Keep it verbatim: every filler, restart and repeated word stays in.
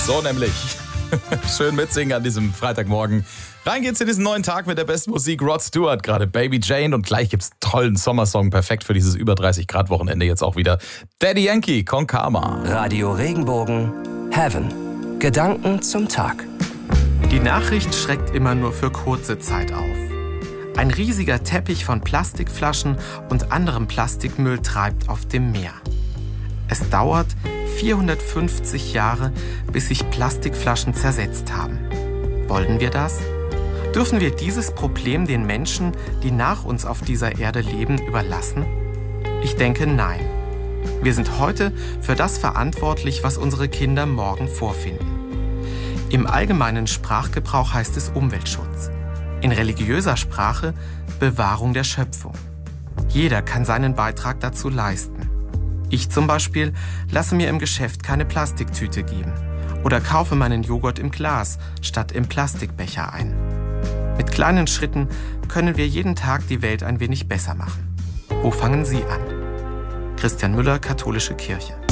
So nämlich. Schön mitsingen an diesem Freitagmorgen. Rein geht's in diesen neuen Tag mit der besten Musik. Rod Stewart, gerade Baby Jane. Und gleich gibt's einen tollen Sommersong. Perfekt für dieses über dreißig Grad Wochenende jetzt auch wieder. Daddy Yankee, Con Calma. Radio Regenbogen, Heaven. Gedanken zum Tag. Die Nachricht schreckt immer nur für kurze Zeit auf. Ein riesiger Teppich von Plastikflaschen und anderem Plastikmüll treibt auf dem Meer. Es dauert vierhundertfünfzig Jahre, bis sich Plastikflaschen zersetzt haben. Wollen wir das? Dürfen wir dieses Problem den Menschen, die nach uns auf dieser Erde leben, überlassen? Ich denke, nein. Wir sind heute für das verantwortlich, was unsere Kinder morgen vorfinden. Im allgemeinen Sprachgebrauch heißt es Umweltschutz. In religiöser Sprache Bewahrung der Schöpfung. Jeder kann seinen Beitrag dazu leisten. Ich zum Beispiel lasse mir im Geschäft keine Plastiktüte geben oder kaufe meinen Joghurt im Glas statt im Plastikbecher ein. Mit kleinen Schritten können wir jeden Tag die Welt ein wenig besser machen. Wo fangen Sie an? Christian Müller, Katholische Kirche.